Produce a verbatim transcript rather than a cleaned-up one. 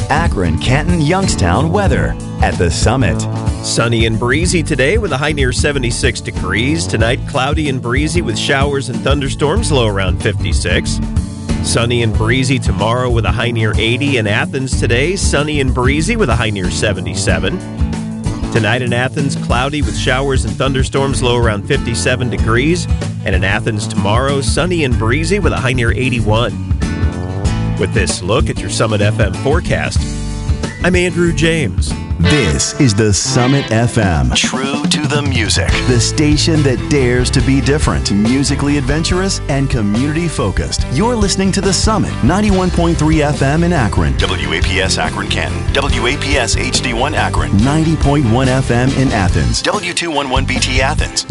Akron, Canton, Youngstown weather at the Summit. Sunny and breezy today with a high near seventy-six degrees. Tonight, cloudy and breezy with showers and thunderstorms, low around fifty-six. Sunny and breezy tomorrow with a high near eighty. In Athens today, sunny and breezy with a high near seventy-seven. Tonight in Athens, cloudy with showers and thunderstorms, low around fifty-seven degrees. And in Athens tomorrow, sunny and breezy with a high near eighty-one. With this look at your Summit F M forecast, I'm Andrew James. This is the Summit F M. True to the music. The station that dares to be different, musically adventurous, and community-focused. You're listening to the Summit, ninety-one point three F M in Akron. W A P S Akron Canton. W A P S H D one Akron. ninety point one F M in Athens. W two eleven B T Athens.